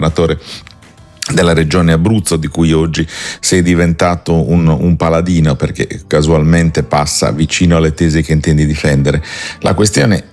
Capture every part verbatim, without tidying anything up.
governatore della regione Abruzzo, di cui oggi sei diventato un, un paladino perché casualmente passa vicino alle tesi che intendi difendere. La questione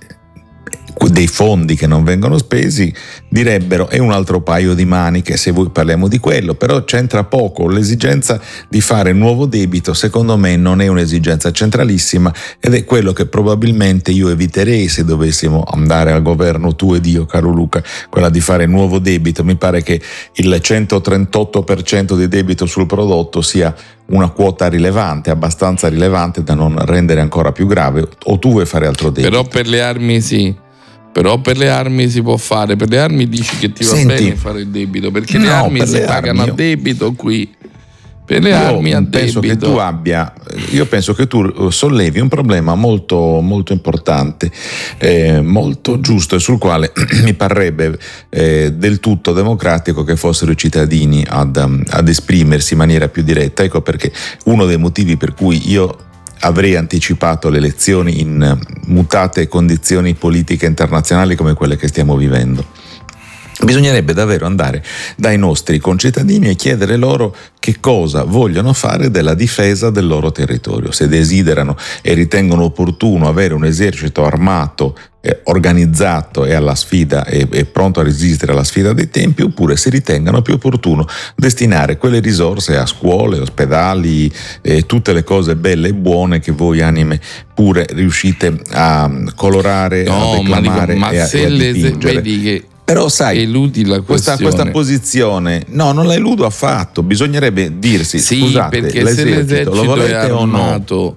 dei fondi che non vengono spesi, direbbero, è un altro paio di maniche se voi parliamo di quello, però c'entra poco. L'esigenza di fare nuovo debito secondo me non è un'esigenza centralissima ed è quello che probabilmente io eviterei se dovessimo andare al governo, tu ed io, caro Luca, quella di fare nuovo debito. Mi pare che il centotrentotto per cento di debito sul prodotto sia una quota rilevante, abbastanza rilevante da non rendere ancora più grave. O tu vuoi fare altro debito? Però per le armi sì. Però per le armi si può fare, per le armi dici che ti va Senti, bene fare il debito, perché no, le armi si le pagano armi, a debito qui. Per le io armi a penso debito. Che tu abbia, io penso che tu sollevi un problema molto, molto importante, eh, molto giusto e sul quale mi parrebbe eh, del tutto democratico che fossero i cittadini ad, ad esprimersi in maniera più diretta. Ecco perché uno dei motivi per cui io avrei anticipato le elezioni in mutate condizioni politiche internazionali come quelle che stiamo vivendo. Bisognerebbe davvero andare dai nostri concittadini e chiedere loro che cosa vogliono fare della difesa del loro territorio, se desiderano e ritengono opportuno avere un esercito armato, eh, organizzato e alla sfida e, e pronto a resistere alla sfida dei tempi, oppure se ritengano più opportuno destinare quelle risorse a scuole, ospedali e tutte le cose belle e buone che voi anime pure riuscite a colorare, no, a declamare ma, dico, ma e a, se e a le, dipingere. vedi che Però sai, eludi la questa, questa posizione, no, non la eludo affatto, bisognerebbe dirsi, sì, scusate, perché l'esercito, se l'esercito lo volete è armato o no?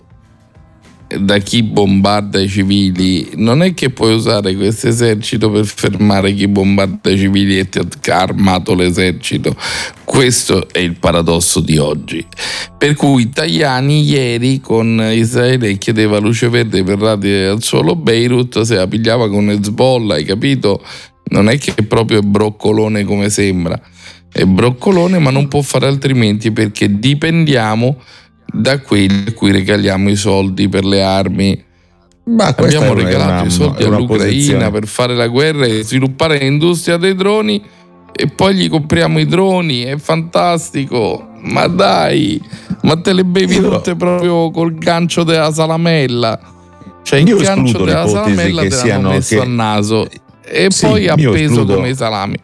Da chi bombarda i civili, non è che puoi usare questo esercito per fermare chi bombarda i civili e ti ha armato l'esercito. Questo è il paradosso di oggi, per cui Tajani ieri con Israele chiedeva luce verde per radere al suolo Beirut, se la pigliava con Hezbollah, hai capito? Non è che è proprio broccolone come sembra, è broccolone, ma non può fare altrimenti perché dipendiamo da quelli a cui regaliamo i soldi per le armi. Ma abbiamo regalato una, i soldi all'Ucraina posizione. per fare la guerra e sviluppare l'industria dei droni e poi gli compriamo i droni, è fantastico, ma dai, ma te le bevi io, tutte proprio col gancio della salamella, cioè il gancio della salamella te l'hanno messo che... al naso e sì, poi appeso escludo... come i salami.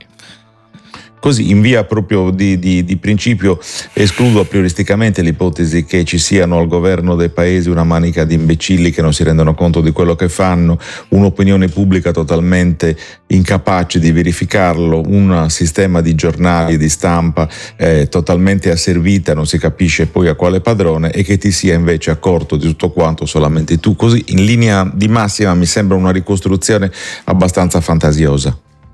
Così, in via proprio di, di, di principio, escludo aprioristicamente l'ipotesi che ci siano al governo dei paesi una manica di imbecilli che non si rendono conto di quello che fanno, un'opinione pubblica totalmente incapace di verificarlo, un sistema di giornali, di stampa eh, totalmente asservita, non si capisce poi a quale padrone, e che ti sia invece accorto di tutto quanto solamente tu. Così, in linea di massima, mi sembra una ricostruzione abbastanza fantasiosa.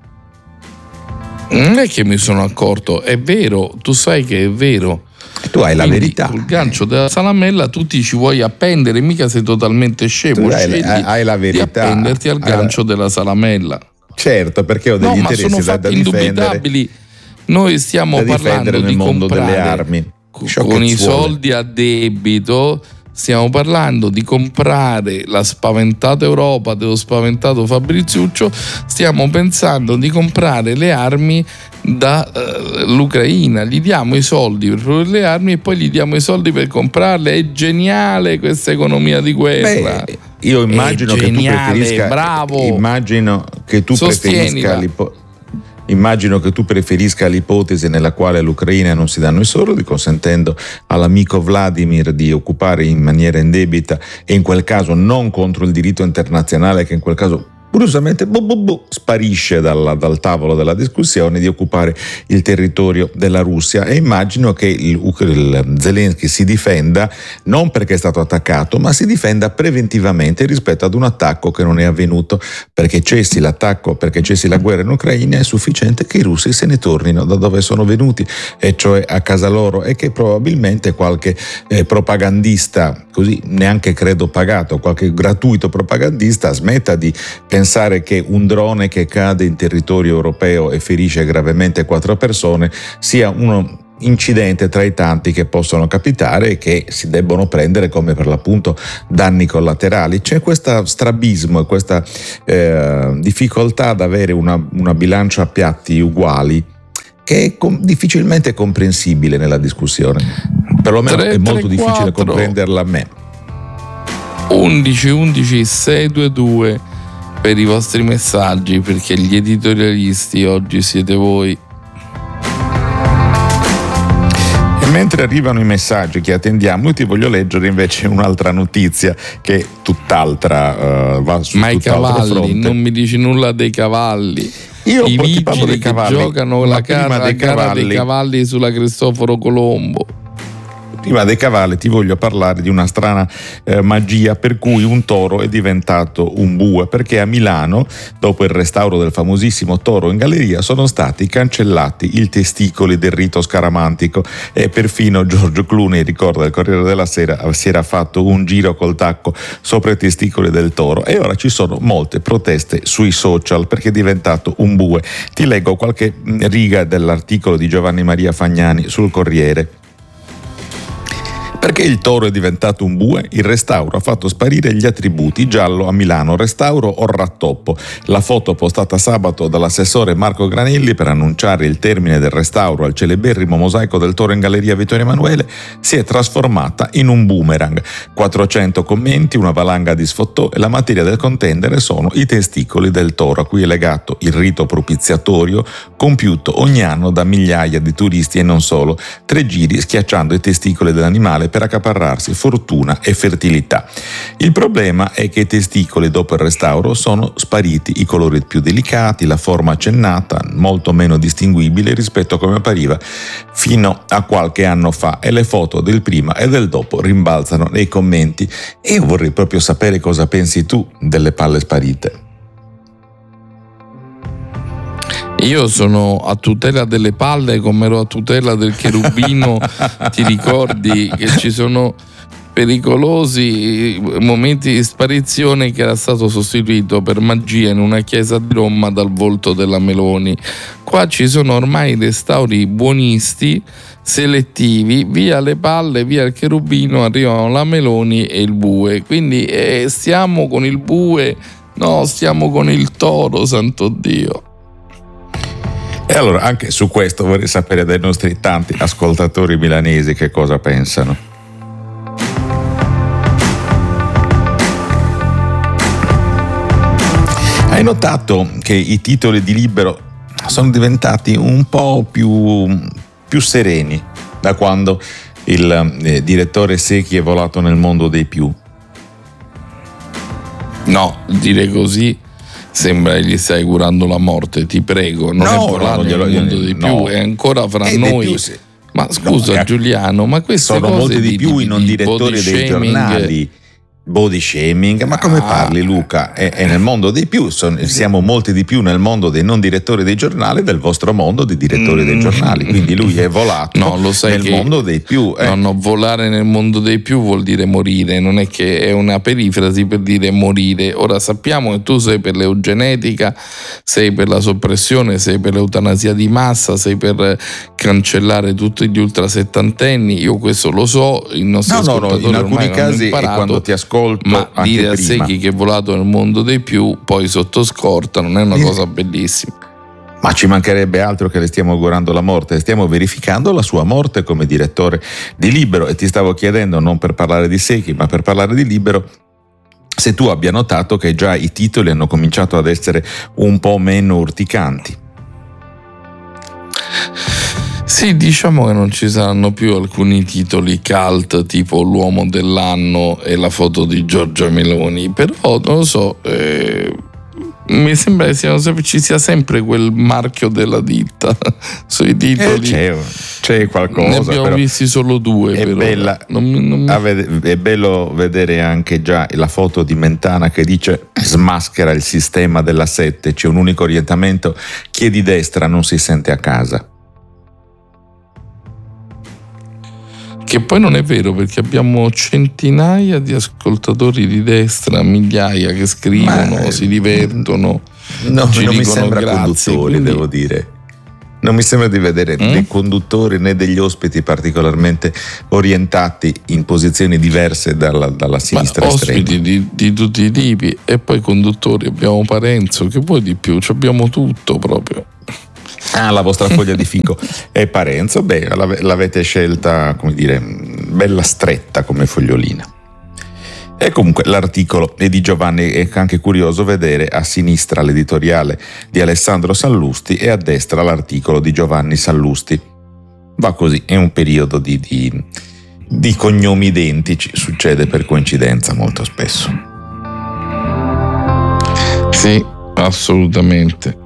Non è che mi sono accorto, è vero, tu sai che è vero. Tu hai la Quindi, verità. Sul gancio della salamella tu ti ci vuoi appendere, mica sei totalmente scemo, hai, scegli hai la verità. di appenderti al gancio la... della salamella. Certo, perché ho degli no, interessi ma sono da, fatti da nindubitabili. Noi stiamo parlando nel di mondo comprare delle armi. con i soldi a debito. Stiamo parlando di comprare la spaventata Europa dello spaventato Fabriziuccio, stiamo pensando di comprare le armi dall'Ucraina, uh, gli diamo i soldi per produrre le armi e poi gli diamo i soldi per comprarle. È geniale questa economia di guerra. Beh, io immagino è che geniale, tu preferisca bravo. Immagino che tu Sostienila. preferisca l'ipo- Immagino che tu preferisca l'ipotesi nella quale all'Ucraina non si danno i soldi, consentendo all'amico Vladimir di occupare in maniera indebita, e in quel caso non contro il diritto internazionale, che in quel caso curiosamente bu, bu, bu, sparisce dal, dal tavolo della discussione, di occupare il territorio della Russia. E immagino che il, il Zelensky si difenda non perché è stato attaccato, ma si difenda preventivamente rispetto ad un attacco che non è avvenuto. Perché cessi l'attacco, perché cessi la guerra in Ucraina, è sufficiente che i russi se ne tornino da dove sono venuti, e cioè a casa loro, e che probabilmente qualche eh, propagandista, così neanche credo pagato, qualche gratuito propagandista smetta di pensare che un drone che cade in territorio europeo e ferisce gravemente quattro persone sia uno incidente tra i tanti che possono capitare e che si debbono prendere come per l'appunto danni collaterali. C'è questo strabismo e questa eh, difficoltà ad avere una, una bilancia a piatti uguali che è com- difficilmente comprensibile nella discussione. Perlomeno tre, è molto tre, difficile quattro, comprenderla a me. undici undici sei due due per i vostri messaggi, perché gli editorialisti oggi siete voi. E mentre arrivano i messaggi che attendiamo, io ti voglio leggere invece un'altra notizia che è tutt'altra, uh, va su Ma i cavalli, fronte. Non mi dici nulla dei cavalli. Io I ti parlo dei vigili che cavalli, giocano la gara, dei, gara cavalli, dei cavalli sulla Cristoforo Colombo. Prima dei cavalli ti voglio parlare di una strana eh, magia per cui un toro è diventato un bue, perché a Milano, dopo il restauro del famosissimo toro in galleria, sono stati cancellati i testicoli del rito scaramantico e perfino George Clooney, ricorda il Corriere della Sera, si era fatto un giro col tacco sopra i testicoli del toro, e ora ci sono molte proteste sui social perché è diventato un bue. Ti leggo qualche riga dell'articolo di Giovanni Maria Fagnani sul Corriere. Perché il toro è diventato un bue? Il restauro ha fatto sparire gli attributi giallo a Milano, restauro o rattoppo. La foto postata sabato dall'assessore Marco Granelli per annunciare il termine del restauro al celeberrimo mosaico del toro in galleria Vittorio Emanuele si è trasformata in un boomerang. quattrocento commenti, una valanga di sfottò, e la materia del contendere sono i testicoli del toro, a cui è legato il rito propiziatorio compiuto ogni anno da migliaia di turisti e non solo, tre giri schiacciando i testicoli dell'animale per accaparrarsi fortuna e fertilità. Il problema è che i testicoli dopo il restauro sono spariti, i colori più delicati, la forma accennata, molto meno distinguibile rispetto a come appariva fino a qualche anno fa, e le foto del prima e del dopo rimbalzano nei commenti. E io vorrei proprio sapere cosa pensi tu delle palle sparite. Io sono a tutela delle palle come ero a tutela del cherubino. Ti ricordi che ci sono pericolosi momenti di sparizione, che era stato sostituito per magia in una chiesa di Roma dal volto della Meloni? Qua ci sono ormai restauri buonisti, selettivi, via le palle, via il cherubino, arrivano la Meloni e il bue. Quindi eh, stiamo con il bue, no, stiamo con il toro, santo Dio. E allora anche su questo vorrei sapere dai nostri tanti ascoltatori milanesi che cosa pensano. Hai notato che i titoli di Libero sono diventati un po' più, più sereni da quando il eh, direttore Secchi è volato nel mondo dei più? No, dire così sembra che gli stai curando la morte, ti prego, non no, è volato no, nel mondo dei no. più, è ancora fra è noi. più, se... Ma scusa no, Giuliano, ma queste sono cose molti di, di più di, i non di direttori dei shaming, giornali. Body shaming, ma come parli, Luca? È, è nel mondo dei più, sono, siamo molti di più nel mondo dei non direttori dei giornali del vostro mondo di direttori mm. dei giornali, quindi lui è volato no, lo sai nel che, mondo dei più. Eh. No, no, volare nel mondo dei più vuol dire morire, non è che è una perifrasi per dire morire. Ora sappiamo che tu sei per l'eugenetica, sei per la soppressione, sei per l'eutanasia di massa, sei per cancellare tutti gli ultrasettantenni, io questo lo so, i nostri no, ascoltatori no, no, in alcuni casi imparato, quando ti ascolto ma anche dire a prima. Secchi che è volato nel mondo dei più poi sotto scorta non è una cosa bellissima. Ma ci mancherebbe altro che le stiamo augurando la morte, stiamo verificando la sua morte come direttore di Libero. E ti stavo chiedendo, non per parlare di Secchi ma per parlare di Libero, se tu abbia notato che già i titoli hanno cominciato ad essere un po' meno urticanti. Sì, diciamo che non ci saranno più alcuni titoli cult tipo l'uomo dell'anno e la foto di Giorgia Meloni, però non lo so, eh, mi sembra che siano, ci sia sempre quel marchio della ditta sui titoli. Eh, c'è, c'è qualcosa. Ne abbiamo però visti solo due. È, però. Bella, non, non... è bello vedere anche già la foto di Mentana che dice smaschera il sistema della sette, c'è un unico orientamento, chi è di destra non si sente a casa. Che poi non è vero, perché abbiamo centinaia di ascoltatori di destra, migliaia che scrivono, Ma, si divertono. No, ci non mi sembra grazie, conduttori, quindi... devo dire. Non mi sembra di vedere mm? né conduttori né degli ospiti particolarmente orientati in posizioni diverse dalla, dalla sinistra Ma estrema. Ospiti di, di tutti i tipi, e poi conduttori abbiamo Parenzo, che vuoi di più? Ci abbiamo tutto proprio. Ah, la vostra foglia di fico è Parenzo. Beh, l'avete scelta, come dire, bella stretta come fogliolina. E comunque l'articolo è di Giovanni, è anche curioso vedere a sinistra l'editoriale di Alessandro Sallusti e a destra l'articolo di Giovanni Sallusti. Va così, è un periodo di, di, di cognomi identici, succede per coincidenza molto spesso. Sì, assolutamente.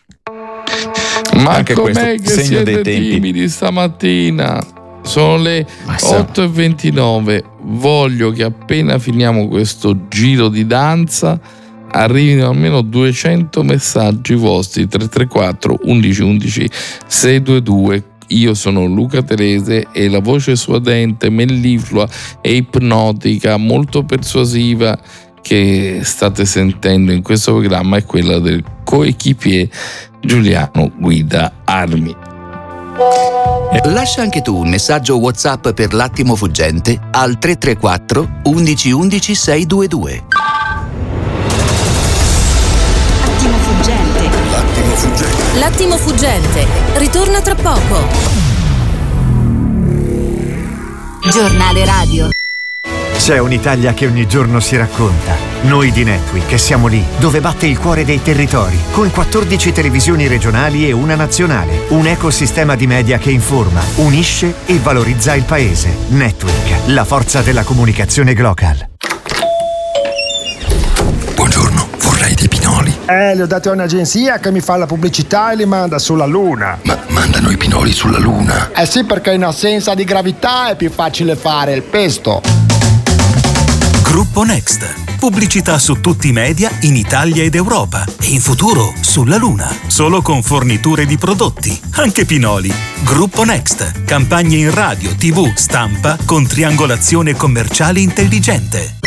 Ma anche com'è che siete timidi stamattina? Sono le otto e ventinove. Voglio che appena finiamo questo giro di danza arrivino almeno duecento messaggi vostri. Tre tre quattro undici undici seicentoventidue. Io sono Luca Telese e la voce suadente, melliflua e ipnotica, molto persuasiva che state sentendo in questo programma è quella del coequipier Giuliano Guida Armi. Lascia anche tu un messaggio WhatsApp per L'Attimo Fuggente al tre tre quattro undici undici seicentoventidue. Attimo Fuggente. L'attimo fuggente. L'attimo Fuggente ritorna tra poco. Giornale radio. C'è un'Italia che ogni giorno si racconta. Noi di Netweek che siamo lì, dove batte il cuore dei territori, con quattordici televisioni regionali e una nazionale. Un ecosistema di media che informa, unisce e valorizza il paese. Netweek, la forza della comunicazione global. Buongiorno, vorrei dei pinoli. Eh, li ho dati a un'agenzia che mi fa la pubblicità e li manda sulla Luna. Ma mandano i pinoli sulla Luna? Eh sì, perché in assenza di gravità è più facile fare il pesto. Gruppo Next. Pubblicità su tutti i media in Italia ed Europa e in futuro sulla Luna. Solo con forniture di prodotti, anche pinoli. Gruppo Next. Campagne in radio, tivù, stampa con triangolazione commerciale intelligente.